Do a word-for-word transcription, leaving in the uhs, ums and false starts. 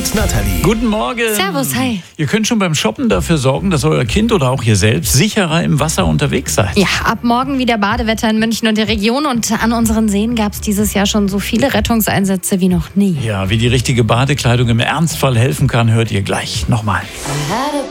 und Nathalie. Guten Morgen. Servus, hi. Ihr könnt schon beim Shoppen dafür sorgen, dass euer Kind oder auch ihr selbst sicherer im Wasser unterwegs seid. Ja, ab morgen wieder Badewetter in München und der Region. Und an unseren Seen gab es dieses Jahr schon so viele Rettungseinsätze wie noch nie. Ja, wie die richtige Badekleidung im Ernstfall helfen kann, hört ihr gleich nochmal.